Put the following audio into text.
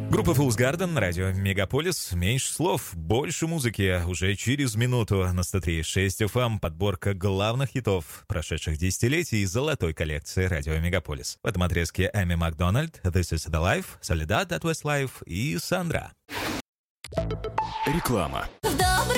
Группа Fool's Garden, радио Мегаполис. Меньше слов, больше музыки. Уже через минуту на 103.6 FM подборка главных хитов прошедших десятилетий из золотой коллекции радио Мегаполис. В этом отрезке Эми Макдональд, This is the Life, Soledad at Westlife и Сандра. Реклама.